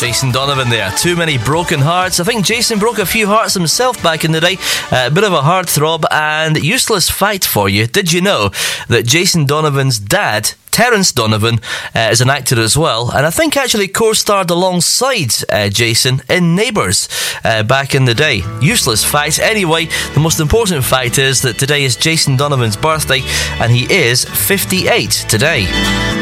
Jason Donovan there. Too many broken hearts. I think Jason broke a few hearts himself back in the day. A bit of a heartthrob. And useless fact for you. Did you know that Jason Donovan's dad, Terence Donovan, is an actor as well, and I think actually co-starred alongside Jason in Neighbours back in the day. Useless fact. Anyway, the most important fact is that today is Jason Donovan's birthday, and he is 58 today.